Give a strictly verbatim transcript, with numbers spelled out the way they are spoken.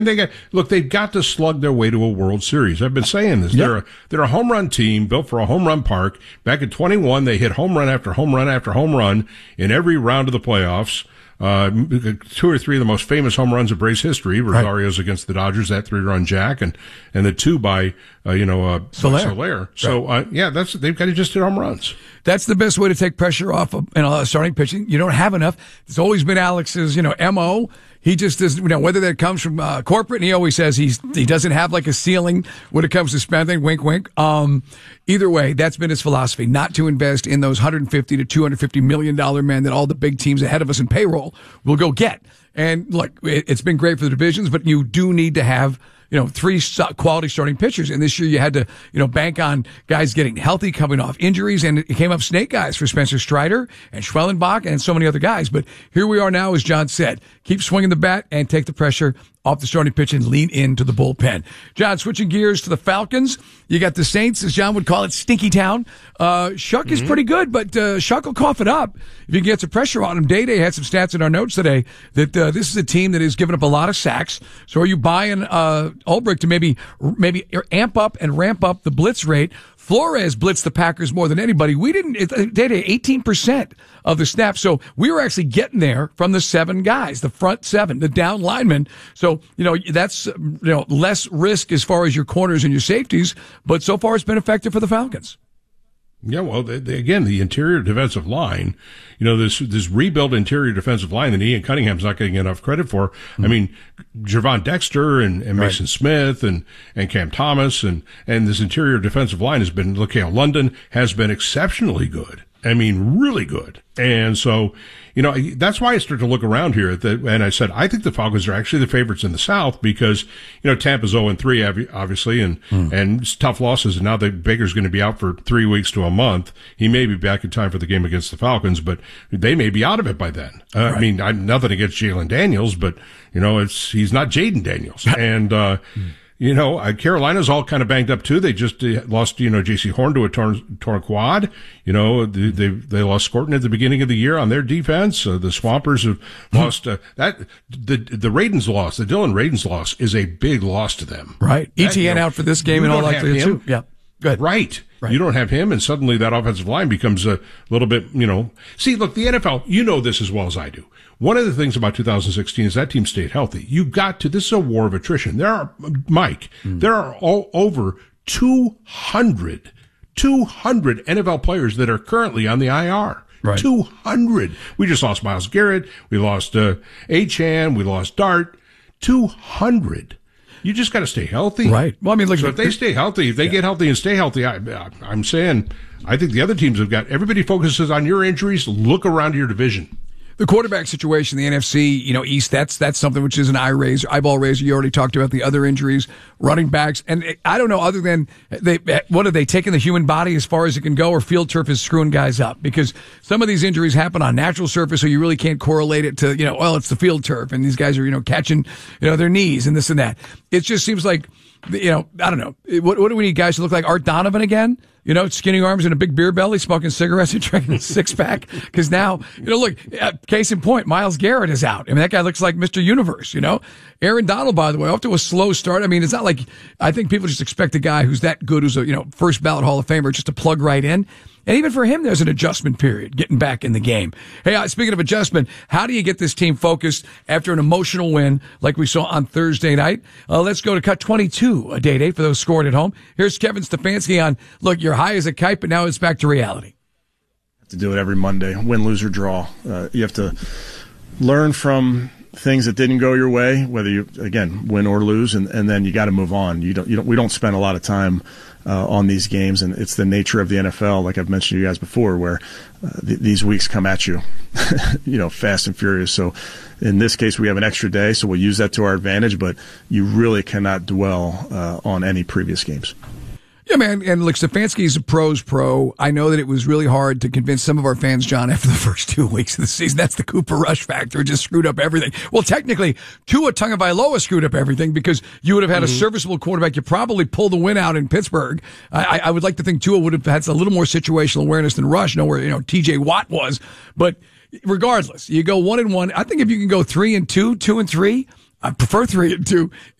They got look. They've got to slug their way to a World Series. I've been saying this. Yep. They're a, they're a home run team built for a home run park. Back in twenty-one, they hit home run after home run after home run in every round of the playoffs. Uh, two or three of the most famous home runs of Braves history. Rosario's right. against the Dodgers, that three-run jack, and and the two by uh, you know uh, Soler. Soler. So uh, yeah, that's they've got to just hit home runs. That's the best way to take pressure off of you know, starting pitching. You don't have enough. It's always been Alex's you know M O. He just doesn't, you know, whether that comes from uh, corporate, and he always says he's he doesn't have like a ceiling when it comes to spending. Wink, wink. Um, either way, that's been his philosophy: not to invest in those one hundred fifty to two hundred fifty million dollar men that all the big teams ahead of us in payroll will go get. And look, it, it's been great for the divisions, but you do need to have, you know, three quality starting pitchers. And this year you had to, you know, bank on guys getting healthy, coming off injuries, and it came up snake guys for Spencer Strider and Schwellenbach and so many other guys. But here we are now, as John said, keep swinging the bat and take the pressure off the starting pitch and lean into the bullpen. John, switching gears to the Falcons. You got the Saints, as John would call it, Stinky Town. Uh, Shuck mm-hmm. is pretty good, but uh, Shuck will cough it up if you can get some pressure on him. Day-Day had some stats in our notes today that uh, this is a team that has given up a lot of sacks. So are you buying uh, Ulbrich to maybe maybe amp up and ramp up the blitz rate? Flores blitzed the Packers more than anybody. We didn't, Day-Day, eighteen percent of the snaps. So we were actually getting there from the seven guys, the front seven, the down linemen. So, you know, that's, you know, less risk as far as your corners and your safeties. But so far it's been effective for the Falcons. Yeah, well, they, they, again, the interior defensive line, you know, this this rebuilt interior defensive line that Ian Cunningham's not getting enough credit for. Mm-hmm. I mean, Gervon Dexter and, and Mason right. Smith and, and Cam Thomas and, and this interior defensive line has been, look, London has been exceptionally good. I mean, really good. And so, you know, that's why I start to look around here at the, and I said, I think the Falcons are actually the favorites in the South because, you know, Tampa's oh and three, obviously, and, mm. and it's tough losses. And now that Baker's going to be out for three weeks to a month. He may be back in time for the game against the Falcons, but they may be out of it by then. Uh, right. I mean, I'm nothing against Jalen Daniels, but, you know, it's, he's not Jaden Daniels. and, uh, mm. You know, uh, Carolina's all kind of banged up too. They just uh, lost, you know, J C Horn to a torn, torn quad. You know, they, they they lost Scorton at the beginning of the year on their defense. Uh, the Swampers have lost uh, that. The the Raidens loss, the Dylan Raidens loss, is a big loss to them. Right, that, E T N you know, out for this game and all likelihood too. Yeah, good. Right. Right. You don't have him, and suddenly that offensive line becomes a little bit, you know. See, look, the N F L, you know this as well as I do. One of the things about two thousand sixteen is that team stayed healthy. You got to, this is a war of attrition. There are, Mike, mm. there are all over two hundred, two hundred N F L players that are currently on the I R. Right. two hundred. We just lost Myles Garrett. We lost, uh, Achane. We lost Dart. two hundred. You just got to stay healthy. Right. Well, I mean, look, so if they stay healthy, if they yeah. get healthy and stay healthy, I, I'm saying, I think the other teams have got, everybody focuses on your injuries. Look around your division. The quarterback situation, the N F C, you know, East, that's that's something which is an eye raiser, eyeball raiser. You already talked about the other injuries, running backs. And I don't know, other than, they, what are they taking the human body as far as it can go, or field turf is screwing guys up? Because some of these injuries happen on natural surface, so you really can't correlate it to, you know, well, it's the field turf, and these guys are, you know, catching, you know, their knees and this and that. It just seems like, you know, I don't know. What, what do we need guys to look like Art Donovan again? You know, skinny arms and a big beer belly, smoking cigarettes and drinking a six pack. Because now, you know, look, uh, case in point, Myles Garrett is out. I mean, that guy looks like Mister Universe, you know. Aaron Donald, by the way, off to a slow start. I mean, it's not like, I think people just expect a guy who's that good, who's a, you know, first ballot Hall of Famer, just to plug right in. And even for him, there's an adjustment period getting back in the game. Hey, uh, speaking of adjustment, how do you get this team focused after an emotional win like we saw on Thursday night? Uh, let's go to cut twenty-two, a day day for those scoring at home. Here's Kevin Stefanski on, look, you're high as a kite, but now it's back to reality. Have to do it every Monday, win, lose, or draw. Uh, you have to learn from things that didn't go your way, whether you, again, win or lose, and, and then you got to move on. You don't, you don't, we don't spend a lot of time Uh, on these games, and it's the nature of the N F L, like I've mentioned to you guys before, where uh, th- these weeks come at you, you know, fast and furious. So in this case, we have an extra day, so we'll use that to our advantage, but you really cannot dwell uh, on any previous games. Yeah, man, and look, Stefanski's a pro's pro. I know that it was really hard to convince some of our fans, John, after the first two weeks of the season. That's the Cooper Rush factor. It just screwed up everything. Well, technically, Tua Tagovailoa screwed up everything because you would have had mm-hmm. a serviceable quarterback. You probably pulled the win out in Pittsburgh. I, I would like to think Tua would have had a little more situational awareness than Rush, know where, you know, T J Watt was. But regardless, you go one and one. I think if you can go three and two, two and three, I prefer three and two.